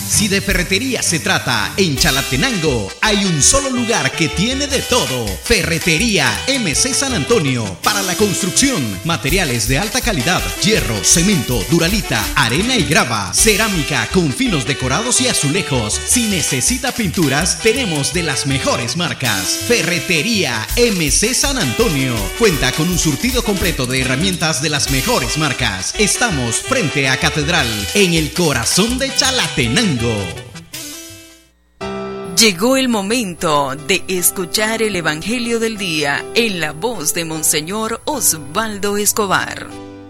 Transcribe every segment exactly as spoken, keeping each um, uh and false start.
Si de ferretería se trata, en Chalatenango hay un solo lugar que tiene de todo. Ferretería M C San Antonio. Para la construcción, materiales de alta calidad, hierro, cemento, duralita, arena y grava, cerámica con finos decorados y azulejos. Si necesita pinturas, tenemos de las mejores marcas. Ferretería M C San Antonio. Cuenta con un surtido completo de herramientas de las mejores marcas. Estamos frente a Catedral, en el corazón de Chalatenango. Llegó el momento de escuchar el Evangelio del Día en la voz de Monseñor Osvaldo Escobar.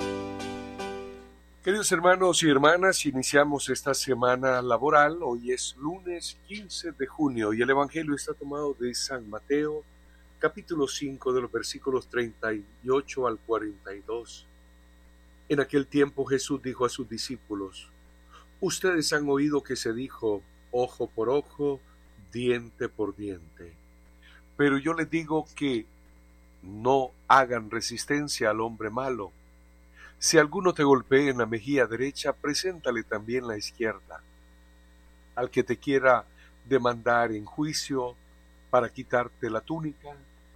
Queridos hermanos y hermanas, iniciamos esta semana laboral. Hoy es lunes quince de junio y el Evangelio está tomado de San Mateo, capítulo cinco, de los versículos treinta y ocho al cuarenta y dos. En aquel tiempo Jesús dijo a sus discípulos: ustedes han oído que se dijo ojo por ojo, diente por diente. Pero yo les digo que no hagan resistencia al hombre malo. Si alguno te golpea en la mejilla derecha, preséntale también la izquierda. Al que te quiera demandar en juicio para quitarte la túnica,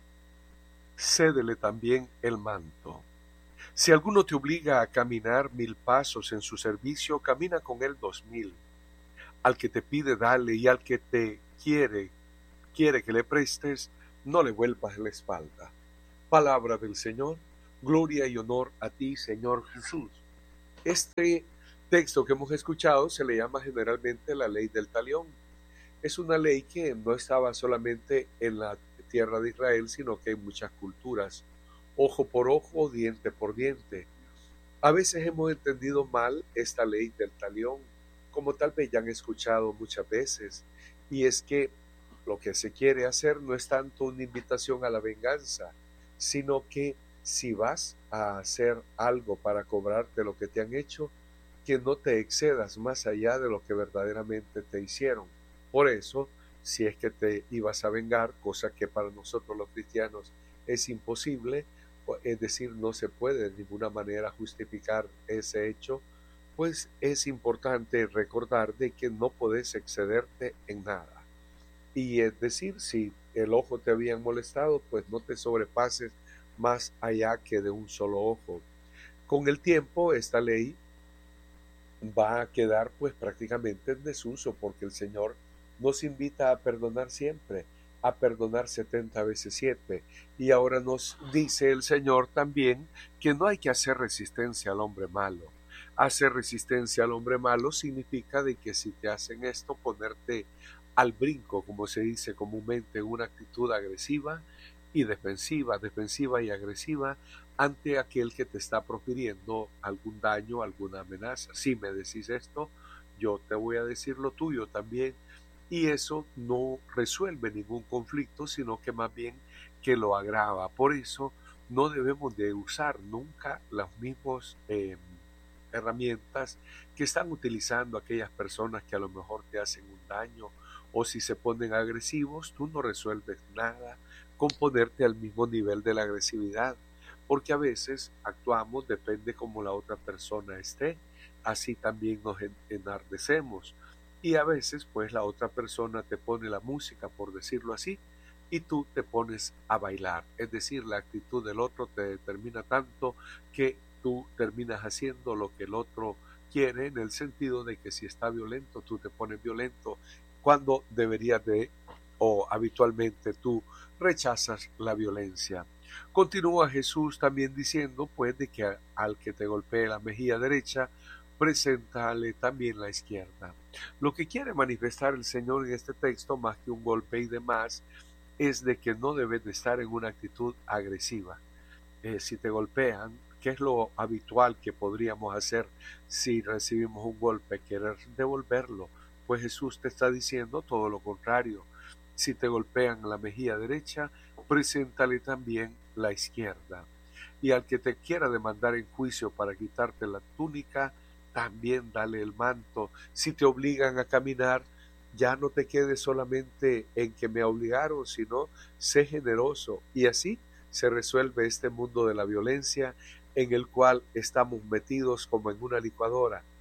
cédele también el manto. Si alguno te obliga a caminar mil pasos en su servicio, camina con él dos mil. Al que te pide, dale, y al que te quiere, quiere que le prestes, no le vuelvas la espalda. Palabra del Señor. Gloria y honor a ti, Señor Jesús. Este texto que hemos escuchado se le llama generalmente la ley del talión. Es una ley que no estaba solamente en la tierra de Israel, sino que en muchas culturas. Ojo por ojo, diente por diente. A veces hemos entendido mal esta ley del talión, como tal vez ya han escuchado muchas veces, y es que lo que se quiere hacer no es tanto una invitación a la venganza, sino que si vas a hacer algo para cobrarte lo que te han hecho, que no te excedas más allá de lo que verdaderamente te hicieron. Por eso, si es que te ibas a vengar, cosa que para nosotros los cristianos es imposible, es decir, no se puede de ninguna manera justificar ese hecho, pues es importante recordar de que no podés excederte en nada. Y es decir, si el ojo te habían molestado, pues no te sobrepases más allá que de un solo ojo. Con el tiempo, esta ley va a quedar pues prácticamente en desuso, porque el Señor nos invita a perdonar siempre, a perdonar setenta veces siete. Y ahora nos dice el Señor también que no hay que hacer resistencia al hombre malo. Hacer resistencia al hombre malo significa de que si te hacen esto, ponerte al brinco, como se dice comúnmente, en una actitud agresiva y defensiva, defensiva y agresiva ante aquel que te está profiriendo algún daño, alguna amenaza. Si me decís esto, yo te voy a decir lo tuyo también. Y eso no resuelve ningún conflicto, sino que más bien que lo agrava. Por eso no debemos de usar nunca las mismas eh, herramientas que están utilizando aquellas personas que a lo mejor te hacen un daño, o si se ponen agresivos, tú no resuelves nada con ponerte al mismo nivel de la agresividad, porque a veces actuamos, depende cómo la otra persona esté, así también nos enardecemos. Y a veces, pues, la otra persona te pone la música, por decirlo así, y tú te pones a bailar. Es decir, la actitud del otro te determina tanto que tú terminas haciendo lo que el otro quiere, en el sentido de que si está violento, tú te pones violento, cuando deberías de, o habitualmente tú rechazas la violencia. Continúa Jesús también diciendo, pues, de que al que te golpee la mejilla derecha, preséntale también la izquierda. Lo que quiere manifestar el Señor en este texto, más que un golpe y demás, es de que no debes de estar en una actitud agresiva. Eh, si te golpean, ¿qué es lo habitual que podríamos hacer si recibimos un golpe? Querer devolverlo. Pues Jesús te está diciendo todo lo contrario. Si te golpean la mejilla derecha, preséntale también la izquierda. Y al que te quiera demandar en juicio para quitarte la túnica, también dale el manto. Si te obligan a caminar, ya no te quedes solamente en que me obligaron, sino sé generoso. Y así se resuelve este mundo de la violencia en el cual estamos metidos como en una licuadora.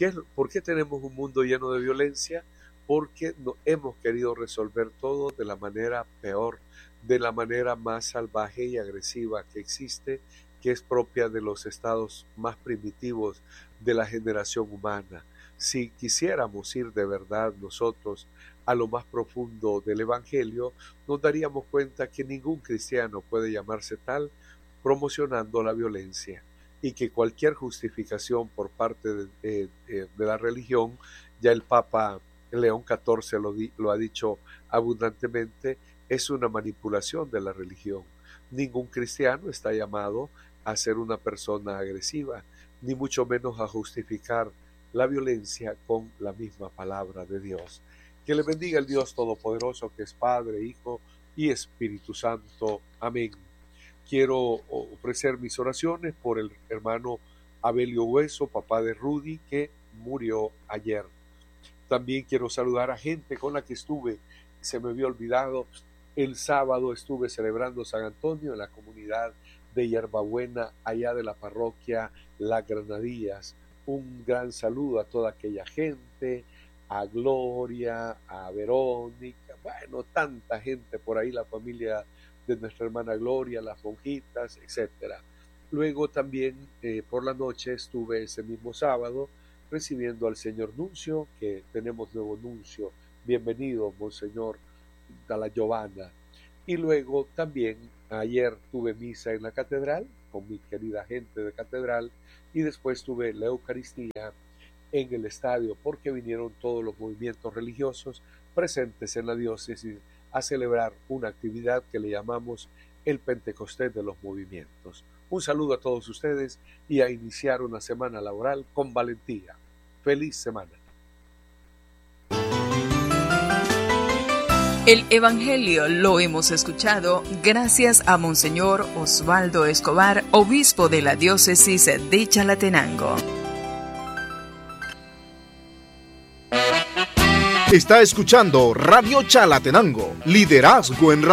¿Qué, ¿Por qué tenemos un mundo lleno de violencia? Porque no, hemos querido resolver todo de la manera peor, de la manera más salvaje y agresiva que existe, que es propia de los estados más primitivos de la generación humana. Si quisiéramos ir de verdad nosotros a lo más profundo del Evangelio, nos daríamos cuenta que ningún cristiano puede llamarse tal promocionando la violencia, y que cualquier justificación por parte de, de, de la religión, ya el Papa León catorce lo, di, lo ha dicho abundantemente, es una manipulación de la religión. Ningún cristiano está llamado a ser una persona agresiva, ni mucho menos a justificar la violencia con la misma palabra de Dios. Que le bendiga el Dios Todopoderoso, que es Padre, Hijo y Espíritu Santo. Amén. Quiero ofrecer mis oraciones por el hermano Abelio Hueso, papá de Rudy, que murió ayer. También quiero saludar a gente con la que estuve, se me había olvidado, el sábado estuve celebrando San Antonio en la comunidad de Hierbabuena, allá de la parroquia Las Granadillas. Un gran saludo a toda aquella gente, a Gloria, a Verónica, bueno, tanta gente por ahí, la familia de nuestra hermana Gloria, las monjitas, etcétera. Luego también eh, por la noche estuve ese mismo sábado recibiendo al señor nuncio, que tenemos nuevo nuncio. Bienvenido, monseñor Dalla Giovanna. Y luego también ayer tuve misa en la catedral con mi querida gente de catedral, y después tuve la Eucaristía en el estadio, porque vinieron todos los movimientos religiosos presentes en la diócesis a celebrar una actividad que le llamamos el Pentecostés de los movimientos. Un saludo a todos ustedes y a iniciar una semana laboral con valentía. Feliz semana. El Evangelio lo hemos escuchado gracias a Monseñor Osvaldo Escobar, obispo de la diócesis de Chalatenango. Está escuchando Radio Chalatenango, liderazgo en radio.